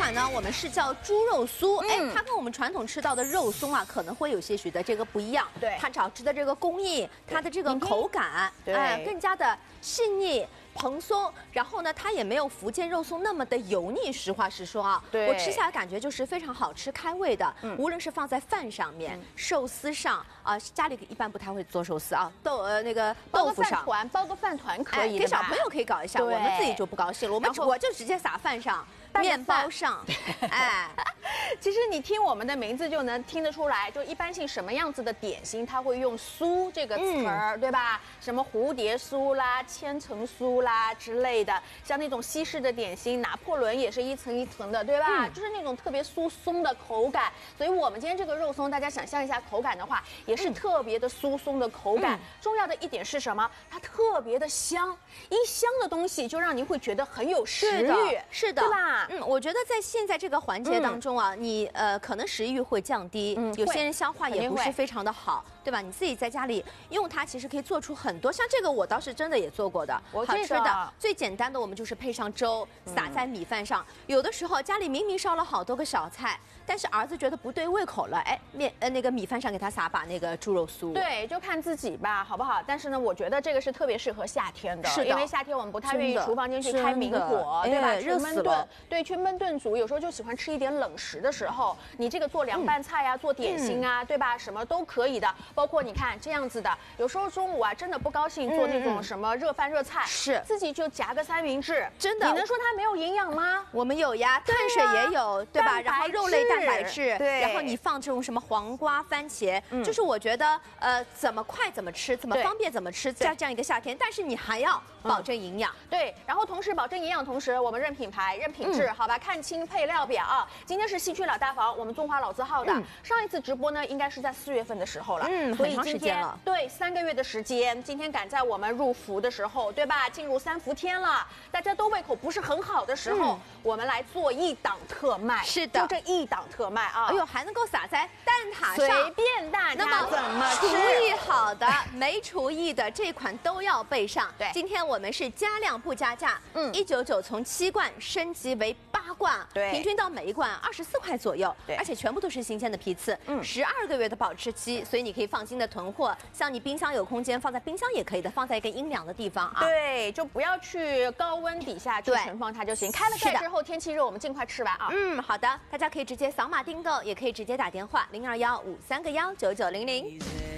款呢，我们是叫猪肉酥，它跟我们传统吃到的肉松啊，可能会有些许的这个不一样。 对， 它炒制的这个工艺，它的这个口感，更加的细腻。 蓬松，然后呢，它也没有福建肉松那么的油腻。实话实说啊，我吃下来感觉就是非常好吃、开胃的。无论是放在饭上面、寿司上啊，家里一般不太会做寿司啊，那个豆腐上， 包个饭团可以， 给小朋友可以搞一下，我们自己就不高兴了。我就直接撒饭上。 面包上，哎， 其实你听我们的名字就能听得出来，就一般性什么样子的点心，它会用“酥”这个词儿，对吧？什么蝴蝶酥啦、千层酥啦之类的，像那种西式的点心，拿破仑也是一层一层的，对吧？就是那种特别酥松的口感。所以我们今天这个肉松，大家想象一下口感的话，也是特别的酥松的口感。重要的一点是什么？它特别的香，一香的东西就让您会觉得很有食欲， 是的， 对吧？ 我觉得在现在这个环节当中啊，你可能食欲会降低，有些人消化也不是非常的好，对吧？你自己在家里用它，其实可以做出很多，像这个我倒是真的也做过的，好吃的。最简单的，我们就是配上粥，撒在米饭上。有的时候家里明明烧了好多个小菜，但是儿子觉得不对胃口了，哎，那个米饭上给他撒把那个猪肉酥。 对，就看自己吧，好不好？但是呢，我觉得这个是特别适合夏天的， 是的， 因为夏天我们不太愿意厨房间去开明火，对吧？ 热死了。 对，去焖炖煮，有时候就喜欢吃一点冷食的时候，你这个做凉拌菜啊，做点心啊，对吧？什么都可以的。包括你看这样子的，有时候中午啊，真的不高兴做那种什么热饭热菜， 是自己就夹个三明治， 真的。 你能说它没有营养吗？ 我们有呀，碳水也有，对吧？然后肉类蛋白质， 对， 然后你放这种什么黄瓜、番茄，就是我觉得怎么快怎么吃，怎么方便怎么吃，在这样一个夏天，但是你还要保证营养， 对，然后同时保证营养，同时我们认品牌、认品质，好吧？看清配料表啊。今天是西区老大房，我们中华老字号的。上一次直播呢，应该是在4月份的时候了， 所以很长时间了。 对，3个月的时间，今天赶在我们入伏的时候，对吧？进入3伏天了，大家都胃口不是很好的时候，我们来做一档特卖。 是的， 就这一档特卖啊！ 哎呦，还能够撒在蛋挞上， 随便大家怎么吃。 厨艺好的、没厨艺的这款都要备上。 对， 今天我们是加量不加价，199从7罐升级为8罐， 对， 平均到每一罐24块左右， 对， 而且全部都是新鲜的批次，12个月的保质期，所以你可以放心的囤货。像你冰箱有空间，放在冰箱也可以的，放在一个阴凉的地方啊。 对，就不要去高温底下去存放它就行。开了盖之后，天气热，我们尽快吃完啊。 好的，大家可以直接扫码订购，也可以直接打电话0215319900。